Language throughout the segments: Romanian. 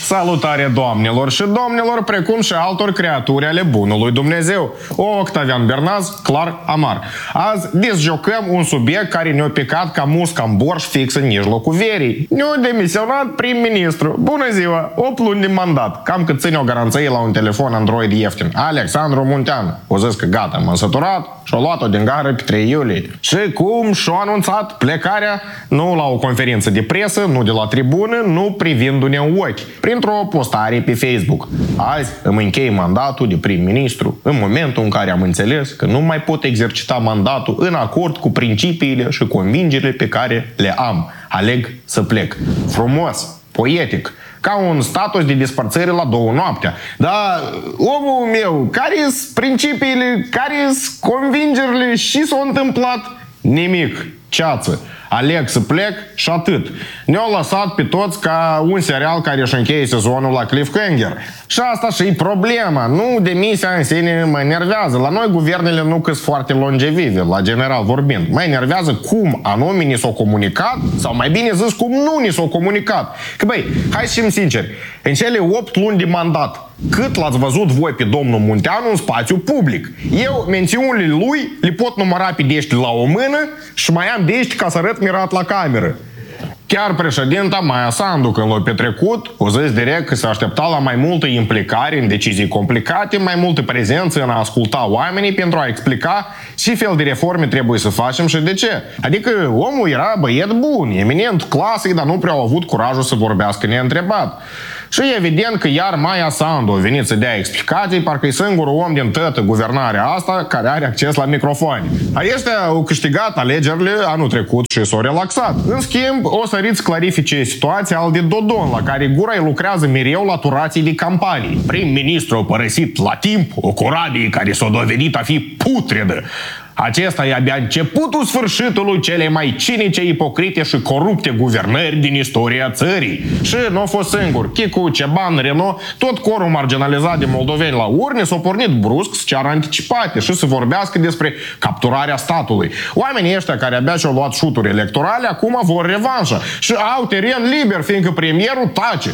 Salutare doamnelor și domnilor, precum și altor creaturi ale bunului Dumnezeu. Octavian Bernaz, clar amar. Azi disjocăm un subiect care ne-a picat ca musca în borș fix în mijlocul verii. Ne-a demisionat prim-ministru. Bună ziua! 8 luni de mandat. Cam cât ține o garanție la un telefon Android ieftin. Alexandru Muntean. O zis că gata, m-am săturat și-o luat-o din gară pe 3 iulie. Și cum și-a anunțat plecarea, nu la o conferință de presă, nu de la tribună, nu privindu-ne în ochi, printr-o postare pe Facebook. Azi îmi închei mandatul de prim-ministru în momentul în care am înțeles că nu mai pot exercita mandatul în acord cu principiile și convingerile pe care le am. Aleg să plec. Frumos, poetic, ca un status de despărțire la 2 noaptea. Dar, omul meu, care-s principiile, care-s convingerile și s-a întâmplat? Nimic. Ceață. Aleg să plec și atât. Ne-au lăsat pe toți ca un serial care își încheie sezonul la cliffhanger. Și asta și-i problema. Nu demisia în sine mă enervează. La noi guvernele nu că-s foarte longevive, la general vorbind. Mă enervează cum anume ni s-au comunicat, sau mai bine zis cum nu ni s-au comunicat. Că băi, hai să fim sinceri, în cele 8 luni de mandat, cât l-ați văzut voi pe domnul Munteanu în spațiu public? Eu mențiunile lui le pot număra pe dești la o mână și mai am dești ca să arăt mirat la cameră. Chiar președinta Maia Sandu, când l-a petrecut, o zis direct că se aștepta la mai multă implicare în decizii complicate, mai multă prezență în a asculta oamenii pentru a explica ce fel de reforme trebuie să facem și de ce. Adică omul era băiet bun, eminent clasic, dar nu prea a avut curajul să vorbească neîntrebat. Și evident că iar Maia Sandu a venit să dea explicații, parcă e singurul om din toată guvernarea asta care are acces la microfoane. Aceștia au câștigat alegerile anul trecut și s-au relaxat. În schimb, o să-riți clarifice situația al de Dodon, la care gura îi lucrează mereu la turații de campanii. Prim-ministru a părăsit la timp o corabie care s-a dovedit a fi putredă. Acesta e abia începutul sfârșitului cele mai cinice, ipocrite și corupte guvernări din istoria țării. Și nu a fost singur. Chicu, Ceban, Renault, tot corul marginalizat de moldoveni la urne s-au pornit brusc să ceară anticipate și să vorbească despre capturarea statului. Oamenii ăștia care abia și-au luat șuturi electorale acum vor revanșă și au teren liber, fiindcă premierul tace.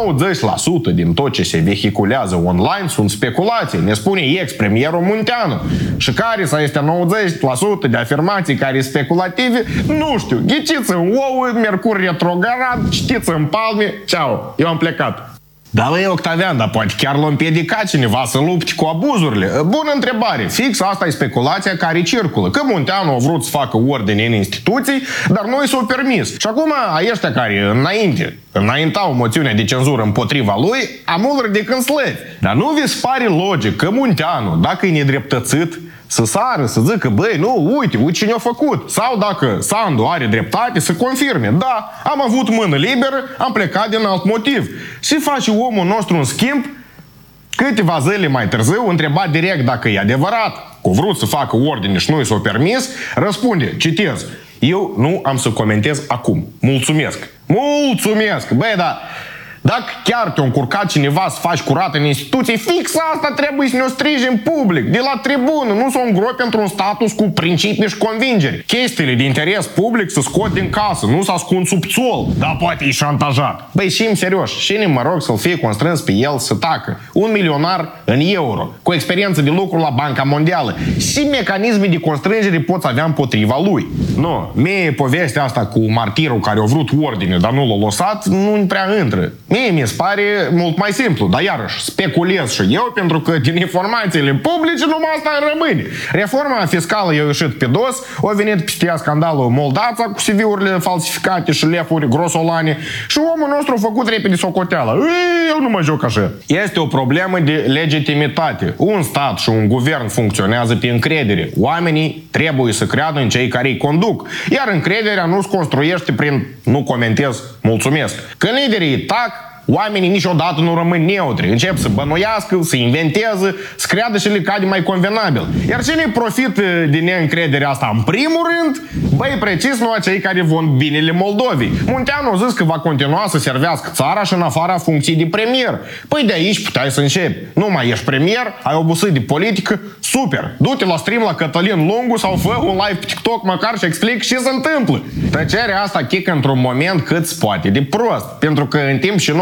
90% din tot ce se vehiculează online sunt speculații, ne spune ex-premierul Munteanu. Și care să este 90% de afirmații care sunt speculative, nu știu, ghiciți în ouă, Mercur retrograd, citiți în palme, ceau, eu am plecat. Da, băi, Octavian, dar poate chiar l-a împiedicat cineva să lupte cu abuzurile. Bună întrebare. Fix asta e speculația care circulă. Că Munteanu a vrut să facă ordine în instituții, dar noi s-au permis. Și acum, ăștia care înaintau moțiunea de cenzură împotriva lui, amulră de când slăvi. Dar nu vi se pare logic că Munteanu, dacă e nedreptățit, să sară, să zică, băi, nu, uite ce ne-a făcut. Sau dacă Sandu are dreptate, să confirme. Da, am avut mână liberă, am plecat din alt motiv. Și face omul nostru în schimb, câteva zile mai târziu, întrebat direct dacă e adevărat, că a vrut să facă ordine și nu i s-a permis, răspunde, citez, eu nu am să comentez acum. Mulțumesc. Mulțumesc. Băi, da, dacă chiar te-a încurcat cineva să faci curat în instituții, fix asta trebuie să ne-o strigi în public, de la tribună, nu să o îngropi într-un status cu principii și convingeri. Chestiile de interes public să scot din casă, nu să ascund sub țol, dar poate e șantajat. Băi, și-mi serios, și mă rog să-l fie constrâns pe el să tacă. Un milionar în euro, cu experiență de lucru la Banca Mondială. Și mecanisme de constrângere poți avea împotriva lui. Nu, mie povestea asta cu martirul care a vrut ordine, dar nu l-a lăsat, nu prea intră. Mie mi se pare mult mai simplu, dar iarăși speculez și eu pentru că din informațiile publice numai asta îmi rămâne. Reforma fiscală i-a ieșit pe dos, a venit peste ea scandalul Moldața cu CV-urile falsificate și lefuri grosolane și omul nostru a făcut repede socoteala. Eu nu mă joc așa. Este o problemă de legitimitate. Un stat și un guvern funcționează pe încredere. Oamenii trebuie să creadă în cei care îi conduc. Iar încrederea nu se construiește prin nu comentez, mulțumesc. Când liderii tac, oamenii niciodată nu rămân neutri. Încep să bănuiască, să inventeze, să creadă și le cade mai convenabil. Iar cine profită din neîncrederea asta în primul rând? Băi, precis nu acei care von binele Moldovei. Munteanu a zis că va continua să servească țara și în afara funcției de premier. Păi de aici puteai să începi. Nu mai ești premier, ai obosit de politică, super. Du-te la stream la Cătălin Lungu sau fă un live pe TikTok măcar și explic ce se întâmplă. Tăcerea asta chică într-un moment cât se poate de prost. Pentru că în timp și noi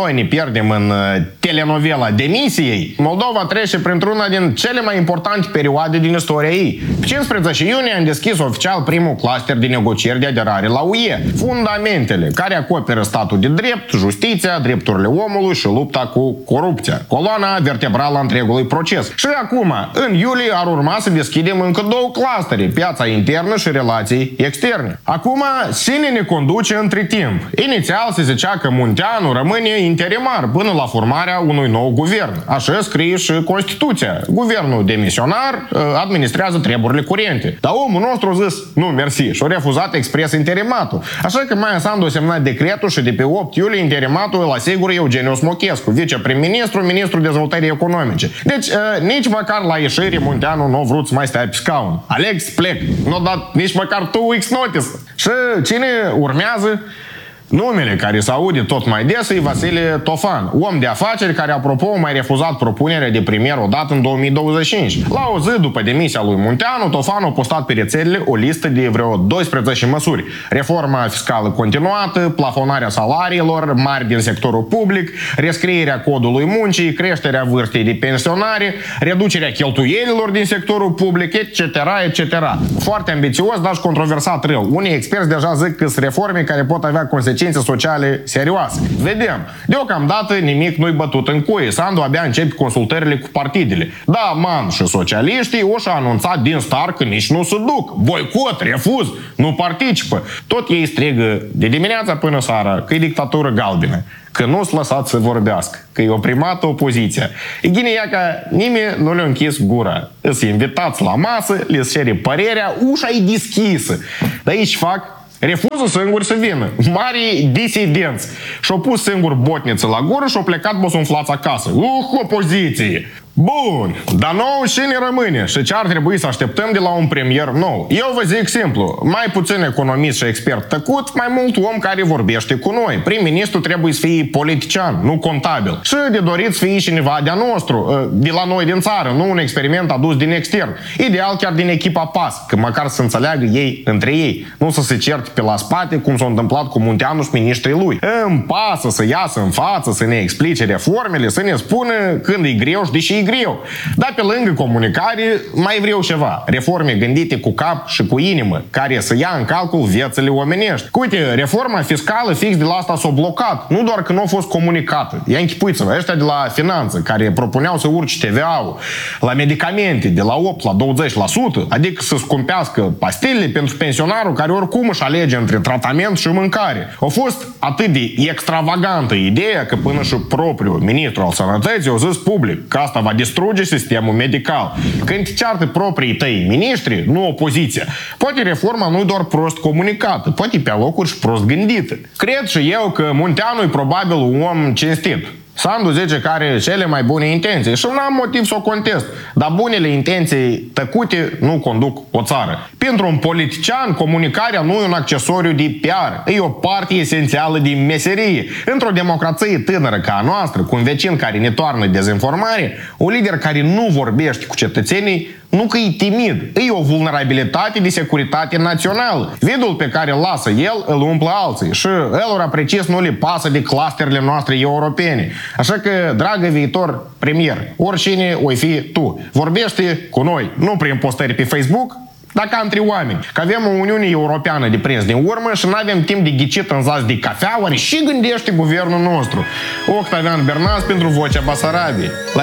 noi ne pierdem în telenovela demisiei, Moldova trece printr-una din cele mai importante perioade din istoria ei. Pe 15 iunie am deschis oficial primul cluster de negocieri de aderare la UE. Fundamentele care acoperă statul de drept, justiția, drepturile omului și lupta cu corupția. Coloana vertebrală a întregului proces. Și acum, în iulie, ar urma să deschidem încă două clustere, piața internă și relații externe. Acum, cine ne conduce între timp? Inițial se zicea că Munteanu rămâne interimar până la formarea unui nou guvern. Așa scrie și Constituția. Guvernul demisionar administrează treburile curente. Dar omul nostru a zis, nu, mersi, și a refuzat expres interimatul. Așa că Maia Sandu a semnat decretul și de pe 8 iulie interimatul îl asigură Eugeniu Smochescu, viceprim-ministru, ministrul dezvoltării economice. Deci, nici măcar la ieșire Munteanu nu a vrut să mai stea pe scaun. Alex, plec. Nu a dat nici măcar 2 weeks notice. Și cine urmează? Numele care se aude tot mai des e Vasile Tofan, om de afaceri care, apropo, a mai refuzat propunerea de premier odată în 2025. La o zi după demisia lui Munteanu, Tofan a postat pe rețelele o listă de vreo 12 măsuri. Reforma fiscală continuată, plafonarea salariilor mari din sectorul public, rescrierea codului muncii, creșterea vârstei de pensionare, reducerea cheltuielilor din sectorul public, etc., etc. Foarte ambițios, dar și controversat rău. Unii experți deja zic că sunt reforme care pot avea consecințe sociale serioase. Vedem. Deocamdată nimic nu-i bătut în cuie. Sandu abia începe consultările cu partidele. Da, Man și socialiștii o și-a anunțat din start că nici nu se duc. Boicot, refuz, nu participă. Tot ei strigă de dimineața până seara că e dictatură galbenă, că nu-s lăsat să vorbească, că e oprimată opoziția. E ghineia că nimeni nu le-a închis gura. Îs invitați la masă, le cere părerea, ușa e deschisă. Dar aici fac refuză singur să vină. Mari disidenți. Și-au pus singur botniță la gură și-au plecat bosunflați acasă. Opoziție! Bun, dar nou cine rămâne și ce ar trebui să așteptăm de la un premier nou? Eu vă zic simplu, mai puțin economist și expert tăcut, mai mult om care vorbește cu noi. Prim-ministru trebuie să fie politician, nu contabil. Și de dorit să fie cineva de-a nostru, de la noi din țară, nu un experiment adus din extern. Ideal chiar din echipa PAS, că măcar să înțeleagă ei între ei, nu să se certe pe la spate cum s-a întâmplat cu Munteanu și ministrii lui. Îmi pasă să iasă în față, să ne explice reformele, să ne spună când e greu și deși e greu. Dar pe lângă comunicare mai vreau ceva. Reforme gândite cu cap și cu inimă, care să ia în calcul viețile omenești. Uite, reforma fiscală fix de la asta s-a blocat. Nu doar că nu a fost comunicată. Ia închipuiți-vă, ăștia de la finanță, care propuneau să urce TVA-ul la medicamente de la 8 la 20%, adică să scumpească pastilele pentru pensionarul care oricum își alege între tratament și mâncare. A fost atât de extravagantă ideea că până și propriul ministru al sănătății a zis public că asta va distruge sistemul medical. Când te ceartă proprii tăi miniștri, nu opoziția. Poate reforma nu-i doar prost comunicată, poate pe locuri și prost gândită. Cred și eu că Munteanu e probabil un om cinstit. Sandu zice că are cele mai bune intenții și nu am motiv să o contest, dar bunele intenții tăcute nu conduc o țară. Pentru un politician, comunicarea nu e un accesoriu de PR, e o parte esențială din meserie. Într-o democrație tânără ca a noastră, cu un vecin care ne toarnă dezinformare, un lider care nu vorbește cu cetățenii, nu că e timid, e o vulnerabilitate de securitate națională. Vidul pe care îl lasă el, îl umplă alții și elora precis nu le pasă de clusterele noastre europene. Așa că, dragă viitor premier, oricine o fi tu, vorbește cu noi, nu prin postări pe Facebook, dar ca între oameni. Că avem o Uniune Europeană de prins din urmă și nu avem timp de ghicit în zați de cafea, oare și gândește guvernul nostru. Octavian Bernaz pentru Vocea Basarabiei.